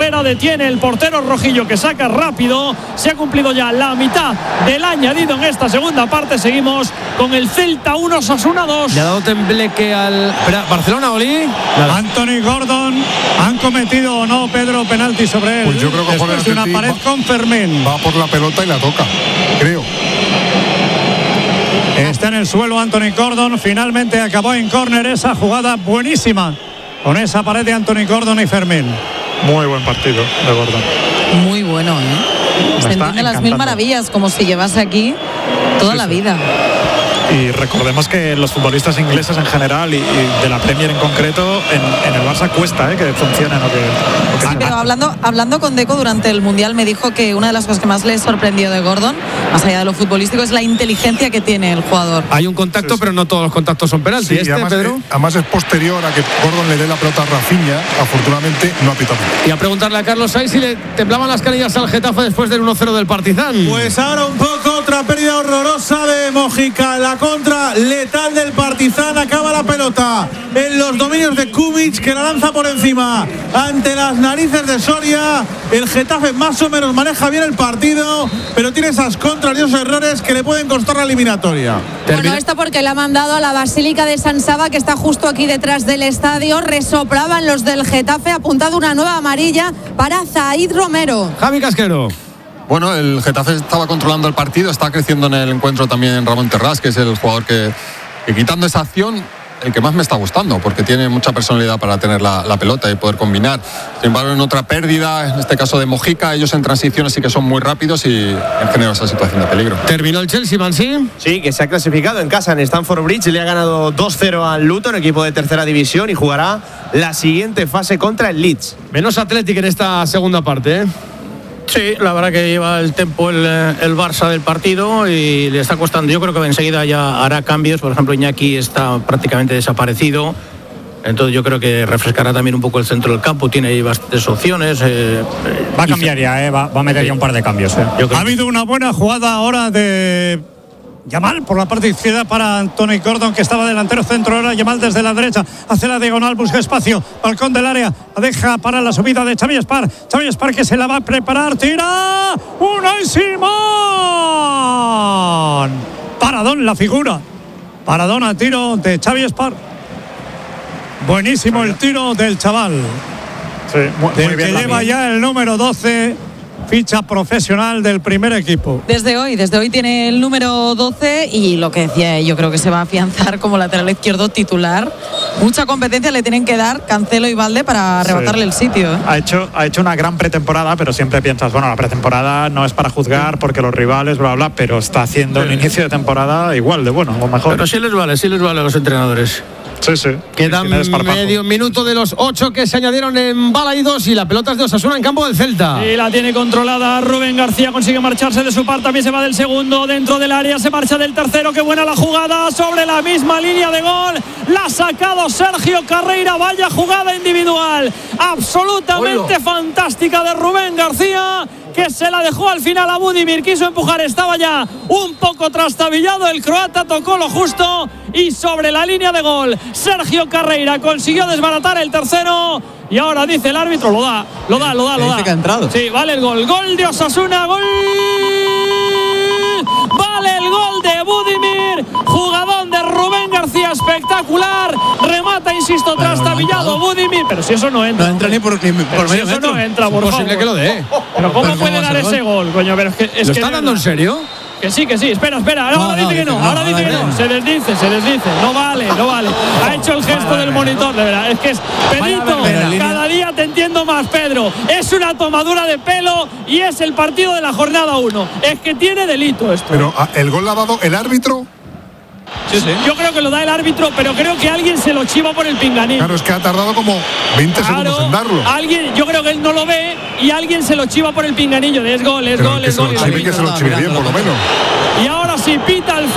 portera, detiene el portero rojillo que saca rápido. Se ha cumplido ya la mitad del añadido en esta segunda parte. Seguimos con el Celta 1, Osasuna 2. Le ha dado tembleque al Barcelona, Oli. Anthony Gordon. ¿Han cometido o no, Pedro, penalti sobre él? Pues yo creo que después de una pared con Fermín. Va por la pelota y la toca, creo. Está en el suelo Anthony Gordon. Finalmente acabó en córner esa jugada buenísima con esa pared de Anthony Gordon y Fermín. Muy buen partido de Gordon. Muy bueno, ¿eh? Se entiende las mil maravillas, como si llevase aquí toda la vida. Y recordemos que los futbolistas ingleses en general y de la Premier en concreto, en el Barça cuesta que funcionen o que sí, pero hablando con Deco durante el Mundial, me dijo que una de las cosas que más le sorprendió de Gordon, más allá de lo futbolístico, es la inteligencia que tiene el jugador. Hay un contacto, sí. Pero no todos los contactos son penalti. Sí, además es posterior a que Gordon le dé la pelota a Rafinha. Afortunadamente no ha pitado. Y a preguntarle a Carlos Sainz si le temblaban las canillas al Getafe después del 1-0 del Partizan. Pues ahora un poco, otra pérdida horrorosa de Mojica. La contra letal del Partizan. Acaba la pelota en los dominios de Kubic, que la lanza por encima ante las narices de Soria. El Getafe más o menos maneja bien el partido, pero tiene esas contras y esos errores que le pueden costar la eliminatoria. Bueno, esto porque le ha mandado a la Basílica de San Saba, que está justo aquí detrás del estadio. Resoplaban los del Getafe, apuntado una nueva amarilla para Zaid Romero. Javi Casquero. Bueno, el Getafe estaba controlando el partido, está creciendo en el encuentro también Ramón Terrás, que es el jugador que quitando esa acción, el que más me está gustando, porque tiene mucha personalidad para tener la pelota y poder combinar. Sin embargo, en otra pérdida, en este caso de Mojica, ellos en transiciones sí que son muy rápidos y han generado esa situación de peligro. ¿Terminó el Chelsea, Mansi? Sí, que se ha clasificado en casa en Stamford Bridge, le ha ganado 2-0 al Luton, equipo de tercera división, y jugará la siguiente fase contra el Leeds. Menos Athletic en esta segunda parte, ¿eh? Sí, la verdad que lleva el tempo el Barça del partido y le está costando. Yo creo que enseguida ya hará cambios. Por ejemplo, Iñaki está prácticamente desaparecido. Entonces yo creo que refrescará también un poco el centro del campo. Tiene ahí bastantes opciones. Va a cambiar ya, va a meter ya un par de cambios. Ha habido una buena jugada ahora de Yamal por la parte izquierda para Anthony Gordon, que estaba delantero centro. Ahora Yamal desde la derecha hace la diagonal, busca espacio, balcón del área, la deja para la subida de Xavi Espar. Xavi Espar, que se la va a preparar, tira Unai Simón. Paradón la figura, paradón a tiro de Xavi Espar. Buenísimo el tiro del chaval, sí, muy del bien, que lleva ya el número 12, ficha profesional del primer equipo. Desde hoy tiene el número 12 y lo que decía, yo creo que se va a afianzar como lateral izquierdo titular. Mucha competencia le tienen que dar Cancelo y Valde para arrebatarle el sitio. Ha hecho una gran pretemporada, pero siempre piensas, bueno, la pretemporada no es para juzgar porque los rivales, bla, bla, pero está haciendo un inicio de temporada igual de bueno o mejor. Pero sí les vale a los entrenadores. Sí. Quedan medio minuto de los 8 que se añadieron en Balaidos y la pelota es de Osasuna en campo del Celta. Y la tiene controlada Rubén García, consigue marcharse de su parte, también se va del segundo, dentro del área, se marcha del tercero, qué buena la jugada, sobre la misma línea de gol, la ha sacado Sergio Carreira, vaya jugada individual, absolutamente fantástica de Rubén García, que se la dejó al final a Budimir, quiso empujar, estaba ya un poco trastabillado el croata, tocó lo justo y sobre la línea de gol Sergio Carreira consiguió desbaratar el tercero y ahora dice el árbitro, lo da. Dice que ha entrado. Sí, vale el gol de Osasuna, gol, vale el gol de Budimir, jugadón de Rubén García, espectacular, remata, insisto, trastabillado Budimir, pero si eso no entra. No entra ni por medio si eso metro. no entra, por Imposible favor. que lo dé. Pero ¿cómo puede dar ese gol, coño? Pero es ¿Lo que está dando en serio? Que sí, espera. Ahora dice que no. Se desdice. No vale. Ha hecho el gesto del monitor, de verdad. Es que es Pedrito, cada día te entiendo más, Pedro. Es una tomadura de pelo y es el partido de la jornada 1. Es que tiene delito esto. Pero el gol lo ha dado el árbitro. Sí. Yo creo que lo da el árbitro, pero creo que alguien se lo chiva por el pinganillo. Claro, es que ha tardado como 20 segundos en darlo. Yo creo que él no lo ve y alguien se lo chiva por el pinganillo. Es gol. Que se lo chive bien, por lo menos. Y ahora sí pita al final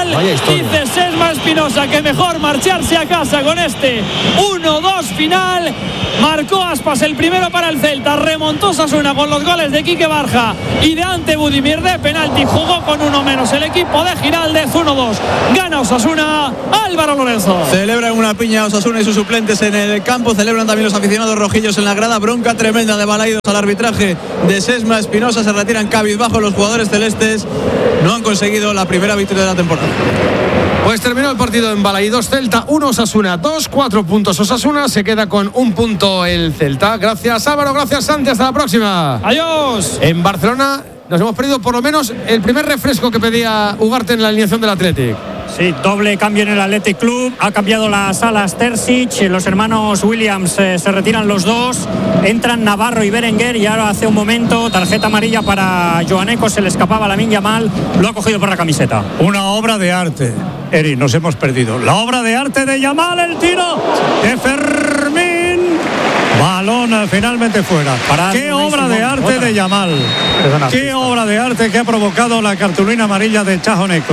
Dice Sesma Espinosa que mejor marcharse a casa con este 1-2 final. Marcó Aspas el primero para el Celta, remontó Osasuna con los goles de Quique Barja y de Ante Budimir de penalti. Jugó con uno menos el equipo de Giraldez. 1-2. Gana Osasuna. Álvaro Lorenzo. Celebran una piña Osasuna y sus suplentes en el campo. Celebran también los aficionados rojillos en la grada. Bronca tremenda de Balaidos al arbitraje de Sesma Espinosa. Se retiran cabizbajo los jugadores celestes. No han conseguido la primera victoria de la temporada. Pues terminó el partido en Balaidos. Celta 1, Osasuna 2, 4 puntos Osasuna. Se queda con un punto el Celta. Gracias Álvaro, gracias Santi. Hasta la próxima. Adiós. En Barcelona nos hemos perdido por lo menos el primer refresco que pedía Ugarte en la alineación del Athletic. Sí, doble cambio en el Athletic Club. Ha cambiado las alas Terzic. Los hermanos Williams se retiran los dos. Entran Navarro y Berenguer. Y ahora hace un momento tarjeta amarilla para Joaneco. Se le escapaba Lamine Yamal. Lo ha cogido por la camiseta. Una obra de arte. Eri, nos hemos perdido. La obra de arte de Yamal. El tiro de Fermín. Balón finalmente fuera. Qué obra de arte de Yamal. Qué obra de arte que ha provocado la cartulina amarilla de Chajoneco.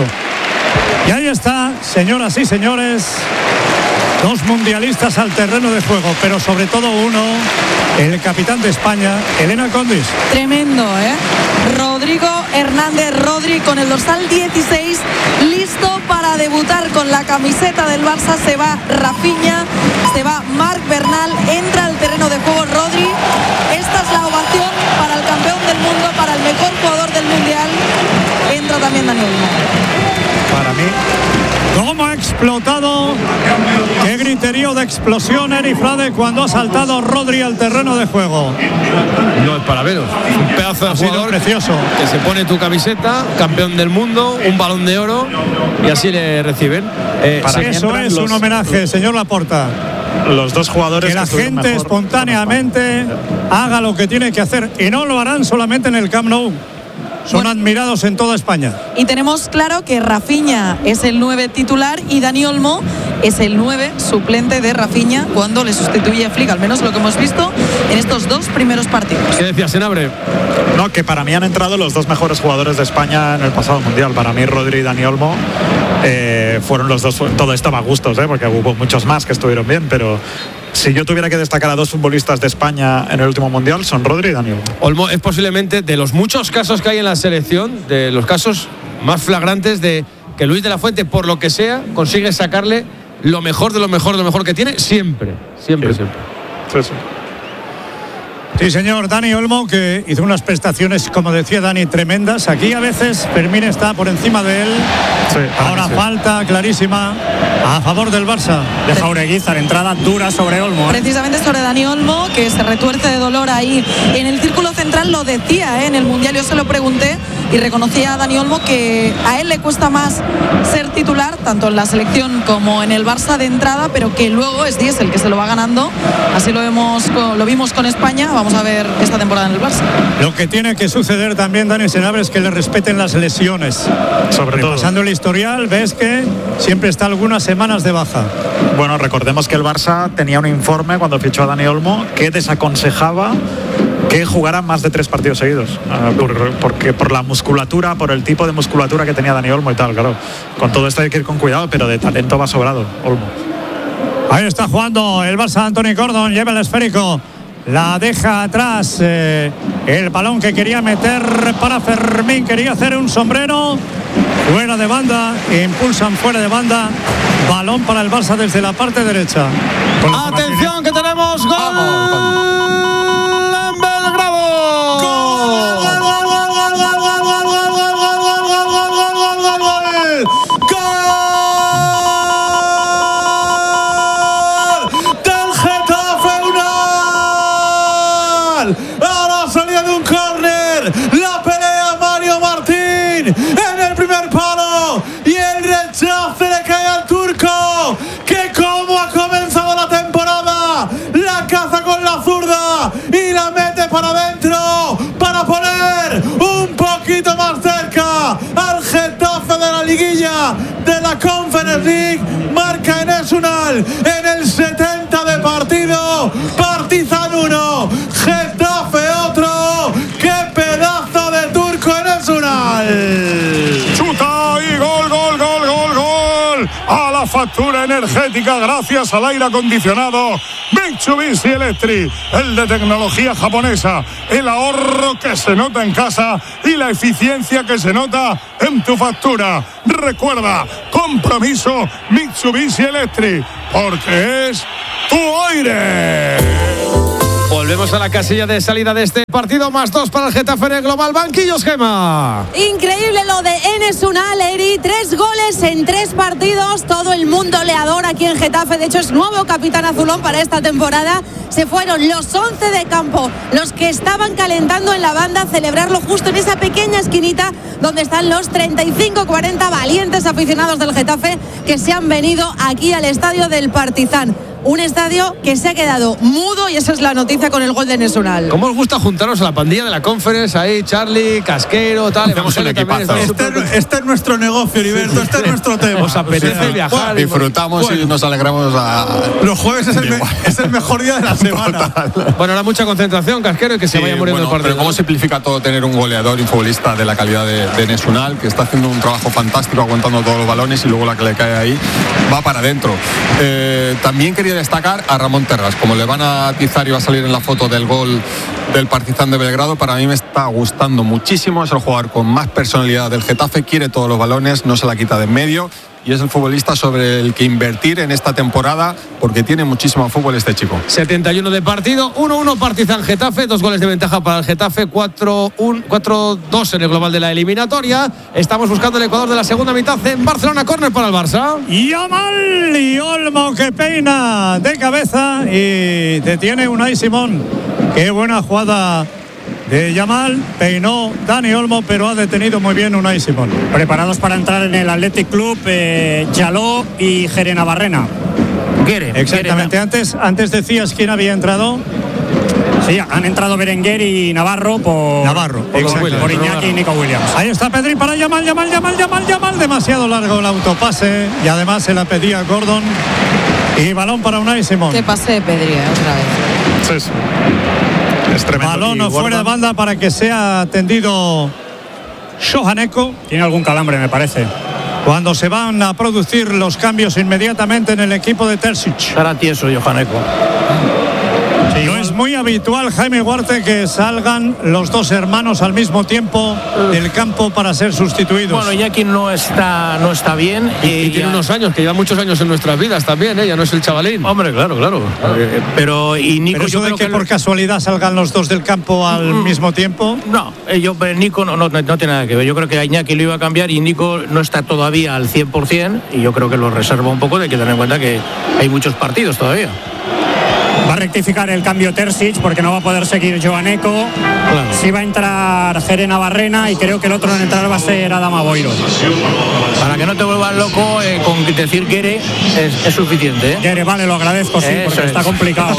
Y ahí está, señoras y señores, dos mundialistas al terreno de juego, pero sobre todo uno, el capitán de España, Elena Condis. Tremendo, ¿eh? Rodrigo Hernández Rodri con el dorsal 16, listo para debutar con la camiseta del Barça. Se va Rafinha, se va Marc Bernal, entra al terreno de juego Rodri. Esta es la ovación para el campeón del mundo, para el mejor jugador del mundial. Entra también Dani Olmo. Para mí, ¿cómo ha explotado? Qué griterío de explosión, Eri Frade, cuando ha saltado Rodri al terreno de juego. No es para menos. Un pedazo de jugador precioso. Que se pone tu camiseta, campeón del mundo, un balón de oro y así le reciben. Eso es un homenaje, señor Laporta. Los dos jugadores que la gente espontáneamente haga lo que tiene que hacer y no lo harán solamente en el Camp Nou. Son admirados en toda España. Y tenemos claro que Rafinha es el 9 titular y Dani Olmo es el 9 suplente de Rafinha cuando le sustituye a Flick, al menos lo que hemos visto en estos dos primeros partidos. ¿Qué decía Senabre? No, que para mí han entrado los dos mejores jugadores de España en el pasado mundial. Para mí Rodri y Dani Olmo fueron los dos. Todo estaba a gustos, porque hubo muchos más que estuvieron bien, pero si yo tuviera que destacar a dos futbolistas de España en el último mundial, son Rodri y Dani Olmo. Olmo es posiblemente de los muchos casos que hay en la selección, de los casos más flagrantes de que Luis de la Fuente, por lo que sea, consigue sacarle lo mejor de lo mejor de lo mejor que tiene siempre. Sí. Sí, señor, Dani Olmo, que hizo unas prestaciones, como decía Dani, tremendas. Aquí a veces Fermín está por encima de él. Sí, ahora falta clarísima a favor del Barça. De Jaureguizar, entrada dura sobre Olmo. Precisamente sobre Dani Olmo, que se retuerce de dolor ahí en el círculo central. Lo decía en el Mundial, yo se lo pregunté y reconocía a Dani Olmo que a él le cuesta más ser titular, tanto en la selección como en el Barça de entrada, pero que luego es diésel, que se lo va ganando. Así lo vimos con España. Vamos a ver esta temporada en el Barça. Lo que tiene que suceder también, Dani Senabre, es que le respeten las lesiones. Sobre todo. Pasando el historial, ves que siempre está algunas semanas de baja. Bueno, recordemos que el Barça tenía un informe cuando fichó a Dani Olmo que desaconsejaba que jugara más de 3 partidos seguidos, porque por la musculatura, por el tipo de musculatura que tenía Dani Olmo y tal, claro. Con todo esto hay que ir con cuidado, pero de talento va sobrado Olmo. Ahí está jugando el Barça. Anthony Gordon lleva el esférico, la deja atrás, el balón que quería meter para Fermín, quería hacer un sombrero, fuera de banda, impulsan fuera de banda, balón para el Barça desde la parte derecha. Atención que tenemos gol. En el primer palo y el rechace le cae al turco, que como ha comenzado la temporada, la caza con la zurda y la mete para adentro para poner un poquito más cerca al Getafe de la liguilla de la Conference League. Marca Enes Unal en el 70 de partido. Partizan 1, Getafe otro. ¡Qué pedazo de turco Enes Unal! Chuta y gol, gol, gol, gol, factura energética gracias al aire acondicionado Mitsubishi Electric, el de tecnología japonesa, el ahorro que se nota en casa y la eficiencia que se nota en tu factura. Recuerda, compromiso Mitsubishi Electric, porque es tu aire. Volvemos a la casilla de salida de este partido, +2 para el Getafe en el global. Banquillos, Gema. Increíble lo de Enes Unal, Eri. 3 goles en 3 partidos. Todo el mundo le adora aquí en Getafe. De hecho, es nuevo capitán azulón para esta temporada. Se fueron los 11 de campo, los que estaban calentando en la banda, a celebrarlo justo en esa pequeña esquinita donde están los 35-40 valientes aficionados del Getafe que se han venido aquí al estadio del Partizan. Un estadio que se ha quedado mudo y esa es la noticia con el gol de Enes Unal. ¿Cómo os gusta juntaros a la pandilla de la Conference? Ahí, Charlie, Casquero, tal. Hacemos un equipazo. Este es nuestro negocio, Heriberto. Este es nuestro tema. Os apetece viajar. Disfrutamos y nos alegramos Los jueves es el mejor día de la semana. Bueno, ahora mucha concentración, Casquero, y que se vaya muriendo el partido. Pero cómo simplifica todo tener un goleador y un futbolista de la calidad de Enes Unal, que está haciendo un trabajo fantástico aguantando todos los balones y luego la que le cae ahí va para adentro. También quería destacar a Ramón Terras, como le van a atizar y va a salir en la foto del gol del Partizan de Belgrado. Para mí me está gustando muchísimo, es el jugador con más personalidad del Getafe, quiere todos los balones, no se la quita de en medio y es el futbolista sobre el que invertir en esta temporada porque tiene muchísimo fútbol este chico. 71 de partido, 1-1 Partizan Getafe, 2 goles de ventaja para el Getafe, 4-2 en el global de la eliminatoria. Estamos buscando el Ecuador de la segunda mitad en Barcelona. Córner para el Barça. Yamal y Olmo que peina de cabeza y detiene Unai Simón. Qué buena jugada de Yamal, peinó Dani Olmo, pero ha detenido muy bien Unai Simón. Preparados para entrar en el Athletic Club, Yaló y Gerenavarrena. Exactamente. Antes decías quién había entrado. Sí, han entrado Berenguer y Navarro por Iñaki y Nico Williams. Ahí está Pedri para Yamal. Demasiado largo el autopase y además se la pedía Gordon. Y balón para Unai Simón. Que pase Pedri otra vez. Sí. Es tremendo. Balón fuera de banda para que sea atendido Johaneko. Tiene algún calambre, me parece. Cuando se van a producir los cambios inmediatamente en el equipo de Terzic. Estará tieso Johaneko. Sí, no es muy habitual, Jaime Huarte, que salgan los dos hermanos al mismo tiempo del campo para ser sustituidos. Bueno, Iñaki no está bien. Y tiene unos años, que lleva muchos años en nuestras vidas también, ya no es el chavalín. Hombre, claro. Pero Nico, ¿Pero eso de que por casualidad salgan los dos del campo al mismo tiempo? No, Nico no tiene nada que ver. Yo creo que a Iñaki lo iba a cambiar y Nico no está todavía al 100% y yo creo que lo reserva un poco, de que tener en cuenta que hay muchos partidos todavía. Va a rectificar el cambio Terzic porque no va a poder seguir Johaneko. Claro. Sí va a entrar Gerenavarena y creo que el otro en entrar va a ser Adama Boiro. Para que no te vuelvas loco, con decir Guere es suficiente. Guere, vale, lo agradezco, sí, porque está complicado.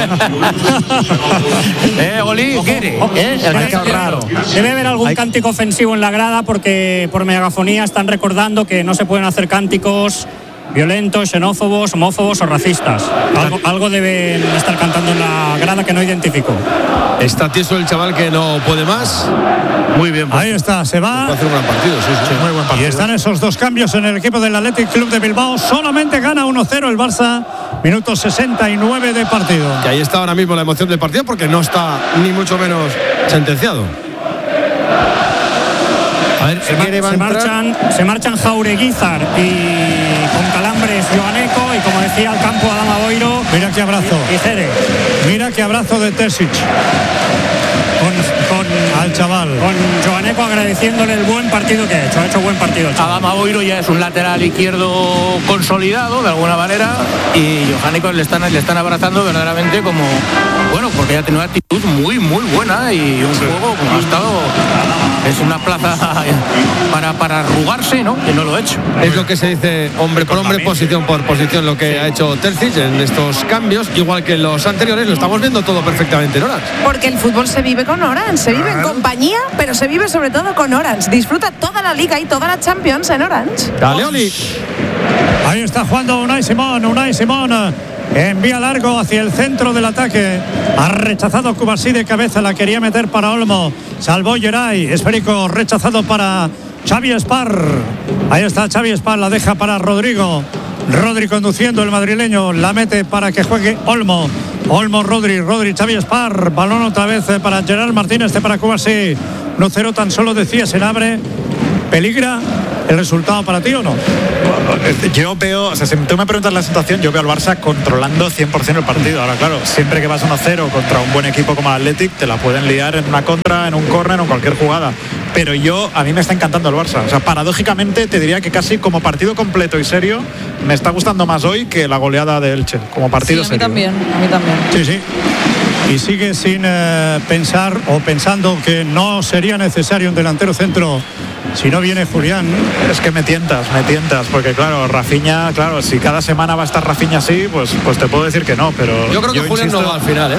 Oli, Guere. Debe haber algún cántico ofensivo en la grada porque por megafonía están recordando que no se pueden hacer cánticos violentos, xenófobos, homófobos o racistas. Algo deben estar cantando en la grada que no identifico. Está tieso el chaval que no puede más. Muy bien. Ahí está, se va. Puede hacer un gran partido, sí. Muy buen partido. Y están esos dos cambios en el equipo del Athletic Club de Bilbao. Solamente gana 1-0 el Barça. Minuto 69 de partido. Que ahí está ahora mismo la emoción del partido porque no está ni mucho menos sentenciado. A ver, se marchan Jaureguizar y con calambres Johaneko y como decía al campo Adama Boiro. Mira qué abrazo. Y Cere. Mira qué abrazo de Terzic. Al chaval. Con Johaneko agradeciéndole el buen partido que ha hecho buen partido el chaval. Adama Boiro ya es un lateral izquierdo consolidado de alguna manera y Johaneko le están abrazando verdaderamente como, bueno, porque ya tiene una actitud muy buena y un juego como ha estado. Es una plaza para arrugarse, ¿no? Que no lo ha hecho. Es lo que se dice hombre por hombre, posición por posición, lo que ha hecho Terzic en estos cambios, igual que en los anteriores. Lo estamos viendo todo perfectamente en Orange. Porque el fútbol se vive con Orange, se vive en compañía, pero se vive sobre todo con Orange. Disfruta toda la Liga y toda la Champions en Orange. Dale, Oli. Ahí está jugando Unai Simón. Envía largo hacia el centro del ataque. Ha rechazado Cubarsí de cabeza. La quería meter para Olmo. Salvó Geray. Esférico rechazado para Xavi Espar. Ahí está Xavi Espar. La deja para Rodrigo. Rodri conduciendo, el madrileño la mete para que juegue Olmo. Olmo, Rodri, Xavi Espar. Balón otra vez para Gerard Martínez, para Cubarsí. 1-0 tan solo decía, se abre. ¿Peligra el resultado para ti o no? Yo veo, o sea, si tú me preguntas la situación, yo veo al Barça controlando 100% el partido. Ahora, claro, siempre que vas 1-0 contra un buen equipo como el Athletic, te la pueden liar en una contra, en un córner o en cualquier jugada. Pero a mí me está encantando el Barça. O sea, paradójicamente te diría que casi como partido completo y serio, me está gustando más hoy que la goleada de Elche, como partido serio. A mí también. Sí. Y sigue sin pensar o pensando que no sería necesario un delantero centro si no viene Julián. Es que me tientas, porque claro, Rafinha, claro, si cada semana va a estar Rafinha así, pues te puedo decir que no, pero yo creo que Julián no va al final,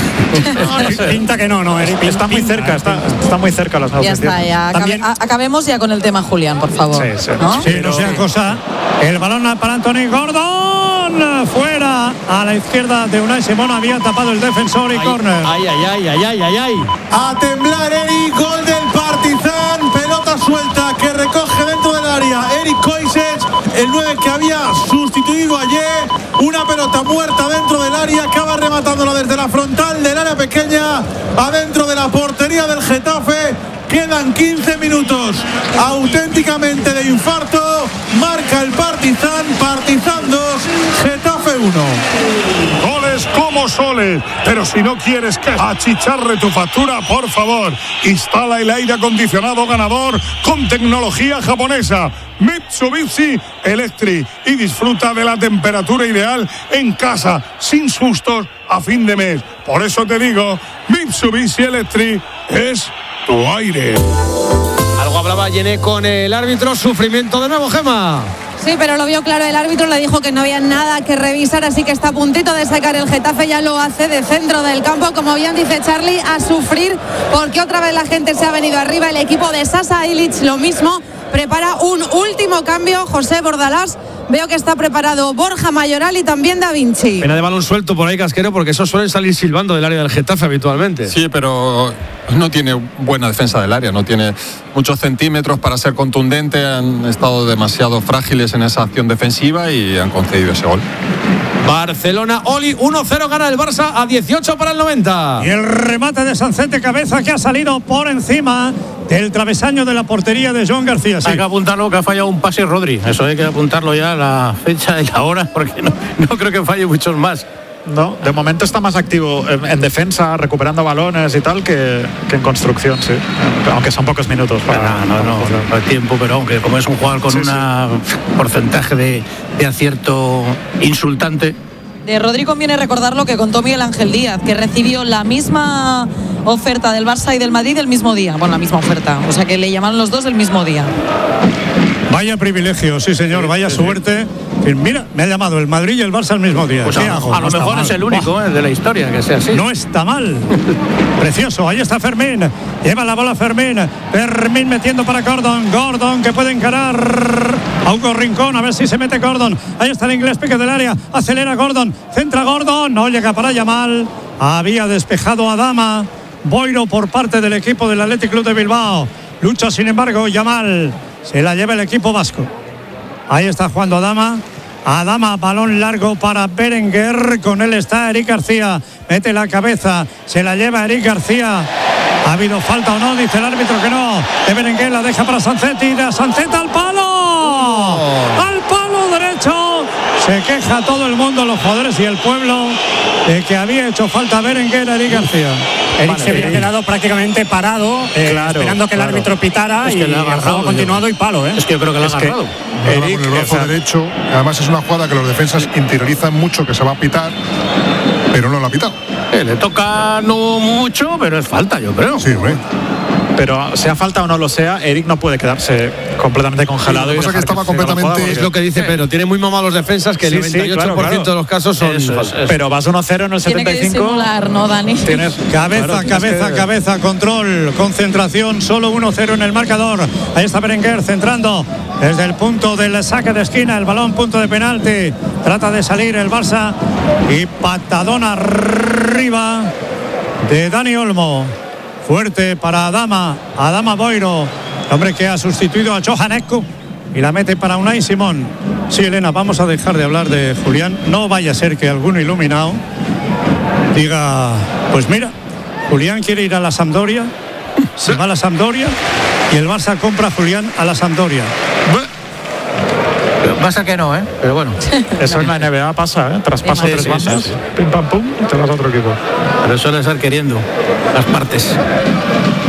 Pinta que no, Eric. Está muy cerca, está muy cerca las negociaciones. Ya está, acabemos ya con el tema Julián, por favor. Sí. ¿No? Sí, no sea cosa. El balón para Anthony Gordon, fuera a la izquierda de Unai Simón, había tapado el defensor y córner. Ay. A temblar, Eric, gol del Partizan, pelota suelta que recoge dentro del área Eric Koisech, el 9 que había sustituido ayer, una pelota muerta dentro del área, acaba rematándola desde la frontal del área pequeña, adentro de la portería del Getafe. Quedan 15 minutos auténticamente de infarto. Marca el Partizan 2, Getafe 1. Goles como soles, pero si no quieres que achicharre tu factura, por favor, instala el aire acondicionado ganador con tecnología japonesa Mitsubishi Electric y disfruta de la temperatura ideal en casa, sin sustos a fin de mes. Por eso te digo, Mitsubishi Electric es tu aire. Algo hablaba Yené con el árbitro, sufrimiento de nuevo, Gemma. Sí, pero lo vio claro el árbitro, le dijo que no había nada que revisar, así que está a puntito de sacar el Getafe, ya lo hace de centro del campo, como bien dice Charlie, a sufrir, porque otra vez la gente se ha venido arriba, el equipo de Sasa Ilic lo mismo, prepara un último cambio, José Bordalás. Veo que está preparado Borja Mayoral y también Da Vinci. Pena de balón suelto por ahí, Casquero, porque esos suelen salir silbando del área del Getafe habitualmente. Sí, pero no tiene buena defensa del área, no tiene muchos centímetros para ser contundente, han estado demasiado frágiles en esa acción defensiva y han concedido ese gol. Barcelona, Oli, 1-0 gana el Barça a 18 para el 90. Y el remate de Sancet Cabeza que ha salido por encima del travesaño de la portería de Joan García. Sí. Hay que apuntarlo que ha fallado un pase Rodri. Eso hay que apuntarlo ya a la fecha y la hora, porque no creo que falle muchos más. No, de momento está más activo en defensa, recuperando balones y tal, que en construcción, sí. Aunque son pocos minutos para. No hay tiempo, pero aunque como es un jugador con un porcentaje de acierto insultante. De Rodri conviene recordar lo que contó Miguel Ángel Díaz, que recibió la misma oferta del Barça y del Madrid el mismo día. Bueno, la misma oferta, o sea que le llamaron los dos el mismo día. Vaya privilegio, sí señor, vaya suerte. Mira, me ha llamado el Madrid y el Barça el mismo día. Pues a lo mejor es el único de la historia que sea así. No está mal. Precioso, ahí está Fermín. Lleva la bola Fermín. Fermín metiendo para Gordon. Gordon que puede encarar a Hugo Rincón. A ver si se mete Gordon. Ahí está el inglés, pique del área. Acelera Gordon. Centra Gordon. No llega para Yamal. Había despejado a Adama. Boiro por parte del equipo del Athletic Club de Bilbao. Lucha sin embargo Yamal. Se la lleva el equipo vasco. Ahí está jugando Adama, balón largo para Berenguer. Con él está Eric García. Mete la cabeza, se la lleva Eric García. ¿Ha habido falta o no? Dice el árbitro que no. De Berenguer la deja para Sancet y de Sancet al palo. Al palo derecho. Se queja todo el mundo, los jugadores y el pueblo, de que había hecho falta Berenguer a Eric García. Eric se había quedado prácticamente parado, esperando que el árbitro pitara, y el juego ha continuado y palo. Es que yo creo que lo ha agarrado. Eric, con el brazo derecho, además es una jugada que los defensas interiorizan mucho, que se va a pitar, pero no lo ha pitado. Le toca no mucho, pero es falta, yo creo. Sí, güey. Pero sea falta o no lo sea, Eric no puede quedarse completamente congelado. Lo que pasa es que estaba completamente. Es lo que dice Pedro, tiene muy mamados defensas, que el 98% de los casos son faltas. Pero vas 1-0 en el 75. Tiene que disimular, ¿no, Dani? Cabeza, control, concentración, solo 1-0 en el marcador. Ahí está Berenguer centrando desde el punto del saque de esquina, el balón punto de penalti. Trata de salir el Barça y patadón arriba de Dani Olmo. Fuerte para Adama Boiro, hombre que ha sustituido a Johan Ekko. y la mete para Unai Simón. Sí, Elena, vamos a dejar de hablar de Julián. No vaya a ser que algún iluminado diga, pues mira, Julián quiere ir a la Sampdoria, se va a la Sampdoria y el Barça compra a Julián a la Sampdoria. Pasa que no, pero bueno. Eso en la NBA pasa, traspaso 3 bandas, pim pam pum, y te vas a otro equipo. Pero suele estar queriendo las partes.